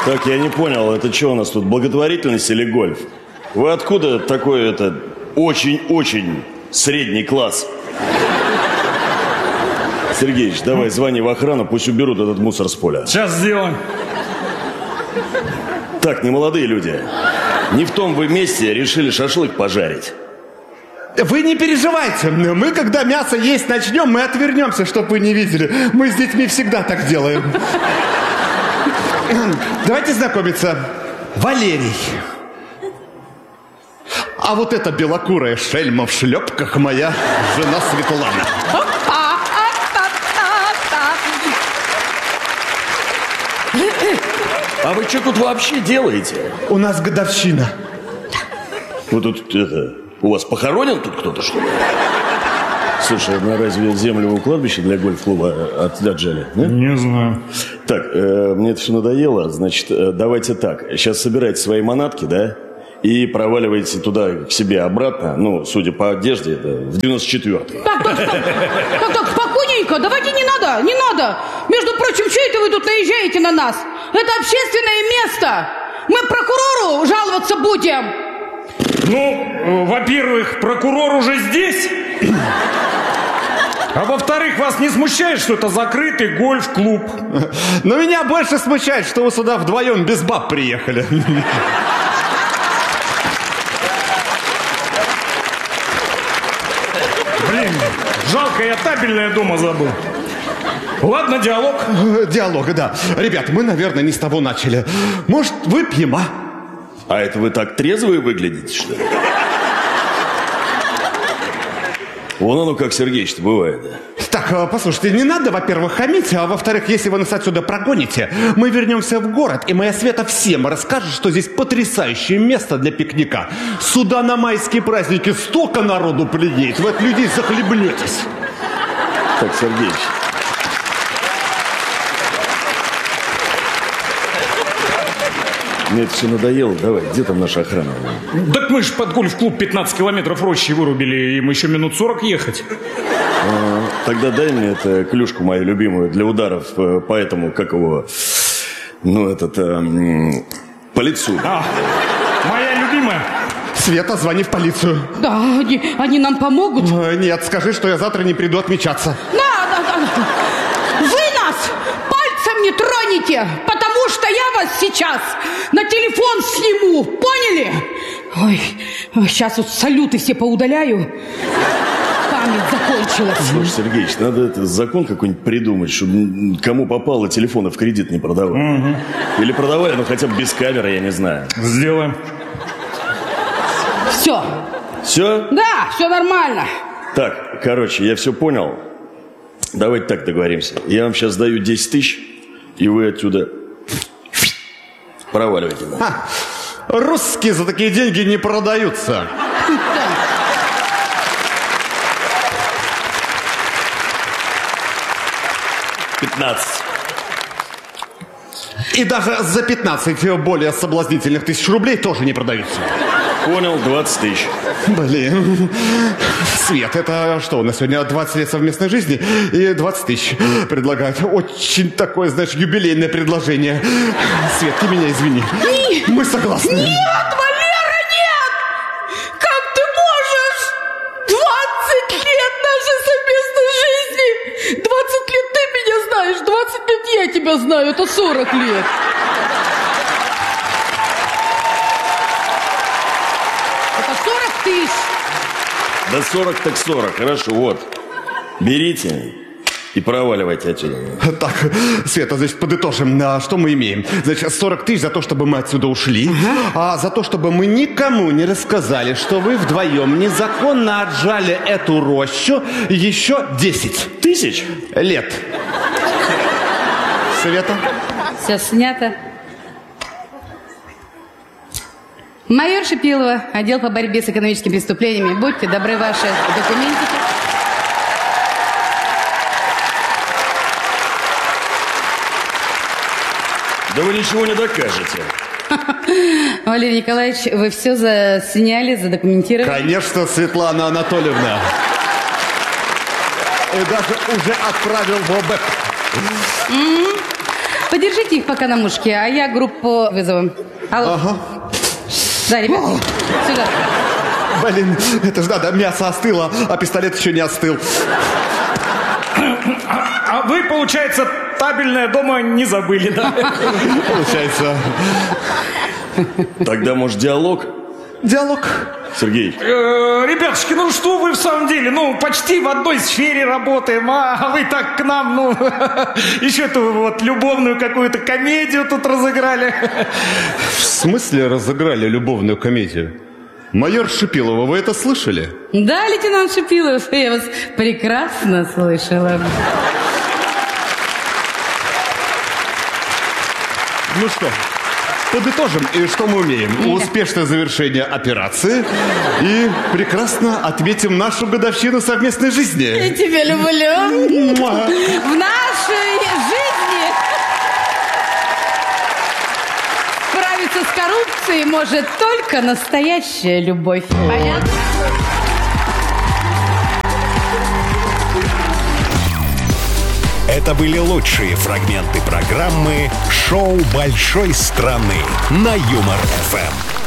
Так, я не понял, это что у нас тут, благотворительность или гольф? Вы откуда такой, очень-очень средний класс? Сергеич, давай звони в охрану, пусть уберут этот мусор с поля. Сейчас сделаем. Так, немолодые люди, не в том вы месте решили шашлык пожарить. Вы не переживайте, мы когда мясо есть начнем, мы отвернемся, чтобы вы не видели. Мы с детьми всегда так делаем. Давайте знакомиться. Валерий. А вот эта белокурая шельма в шлепках моя жена Светлана. А вы что тут вообще делаете? У нас годовщина. Вы тут у вас похоронен тут кто-то, что ли? Слушай, разве землю у кладбища для гольф-клуба отжали? Не знаю. Так, мне это все надоело. Значит, давайте так. Сейчас собирайте свои манатки, да? И проваливайте туда к себе обратно. Ну, судя по одежде, это в 94-й. Так, спокойненько. Давайте не надо. Между прочим, что это вы тут наезжаете на нас? Это общественное место. Мы прокурору жаловаться будем. Ну, во-первых, прокурор уже здесь. А во-вторых, вас не смущает, что это закрытый гольф-клуб? Но меня больше смущает, что вы сюда вдвоем без баб приехали. Блин, жалко, я табельное дома забыл. Ладно, диалог. Диалог, да. Ребят, мы, наверное, не с того начали. Может, выпьем, а? А это вы так трезвые выглядите, что ли? Вон оно как, Сергеич-то бывает, да? Так, послушайте, не надо, во-первых, хамить, а во-вторых, если вы нас отсюда прогоните, мы вернемся в город, и моя Света всем расскажет, что здесь потрясающее место для пикника. Сюда на майские праздники столько народу приедет, вы от людей захлебнетесь. Так, Сергеич. Мне это все надоело. Давай, где там наша охрана? Так мы же под гольф-клуб 15 километров рощи вырубили, им еще минут 40 ехать. Тогда дай мне эту клюшку мою любимую для ударов по этому, как его, по лицу. Моя любимая. Света, звони в полицию. Да, они нам помогут. Нет, скажи, что я завтра не приду отмечаться. Да. Вы нас пальцем не троните, потому что я вас сейчас на телефон сниму, поняли? Ой, сейчас вот салюты все поудаляю. Память закончилась. Слушай, Сергеич, надо закон какой-нибудь придумать, чтобы кому попало телефоны в кредит не продавали. Угу. Или продавали, но хотя бы без камеры, я не знаю. Сделаем. Все. Все? Да, все нормально. Так, короче, я все понял. Давайте так договоримся. Я вам сейчас даю 10 тысяч, и вы отсюда проваливайте. Русские за такие деньги не продаются. 15. И даже за 15 более соблазнительных тысяч рублей тоже не продаются. Понял, 20 тысяч. Блин. Свет, это что, у нас сегодня 20 лет совместной жизни и 20 тысяч предлагают. Очень такое, знаешь, юбилейное предложение. Свет, ты меня извини. Мы согласны. Нет, Валера, нет! Как ты можешь? 20 лет нашей совместной жизни! 20 лет ты меня знаешь, 20 лет я тебя знаю, это 40 лет. Это 40 тысяч. Да 40 так 40, хорошо, вот. Берите и проваливайте отсюда. Так, Света, значит, подытожим, что мы имеем. Значит, 40 тысяч за то, чтобы мы отсюда ушли, а за то, чтобы мы никому не рассказали, что вы вдвоем незаконно отжали эту рощу, еще 10 тысяч лет. Света? Все снято. Майор Шипилова, отдел по борьбе с экономическими преступлениями. Будьте добры, ваши документики. Да вы ничего не докажете. Валерий Николаевич, вы все засняли, задокументировали? Конечно, Светлана Анатольевна. И даже уже отправил в ОБЭП. подержите их пока на мушке, а я группу вызову. Алло. Ага. Да, ребят, сюда. Блин, это же надо, мясо остыло, а пистолет еще не остыл. А вы, получается, табельное дома не забыли, да? Получается. Тогда, может, диалог? Диалог. Сергей. Ребятушки, ну что вы в самом деле? Ну, почти в одной сфере работаем, а вы так к нам, ну, еще эту вот любовную какую-то комедию тут разыграли. В смысле разыграли любовную комедию? Майор Шипилова, вы это слышали? Да, лейтенант Шипилов, я вас прекрасно слышала. Ну что, подытожим, и что мы умеем? Успешное завершение операции и прекрасно отметим нашу годовщину совместной жизни. Я тебя люблю. В нашей жизни справиться с коррупцией может только настоящая любовь. Понятно? Это были лучшие фрагменты программы «Шоу Большой страны» на Юмор ФМ.